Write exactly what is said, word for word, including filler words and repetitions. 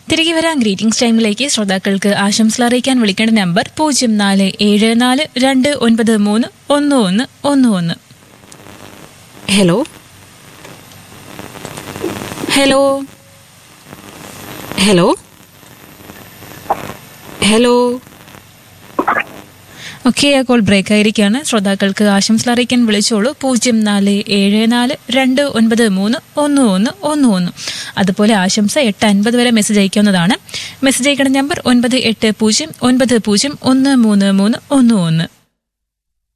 തിരികെ വരാൻ ഗ്രീറ്റിംഗ്സ് ടൈമിലേക്ക് ശ്രോതാക്കൾക്ക് ആശംസകൾ അറിയിക്കാൻ വിളിക്കേണ്ട നമ്പർ പൂജ്യം നാല് ഏഴ് നാല് രണ്ട് ഒൻപത് മൂന്ന് ഒന്ന് ഒന്ന് ഒന്ന് ഒന്ന്. Hello hello hello hello okay, ആ കോൾ ബ്രേക്ക് ആയിരിക്കുകയാണ്. ശ്രോതാക്കൾക്ക് ആശംസകൾ അറിയിക്കാൻ വിളിച്ചോളൂ പൂജ്യം നാല് ഏഴ് നാല് രണ്ട് ഒൻപത് മൂന്ന് ഒന്ന് ഒന്ന് ഒന്ന് ഒന്ന്. അതുപോലെ ആശംസ എട്ട് അൻപത് വരെ മെസ്സേജ് അയക്കാവുന്നതാണ്. മെസ്സേജ് അയക്കേണ്ട നമ്പർ ഒൻപത് എട്ട് പൂജ്യം ഒൻപത് പൂജ്യം ഒന്ന് മൂന്ന് മൂന്ന് ഒന്ന് ഒന്ന്.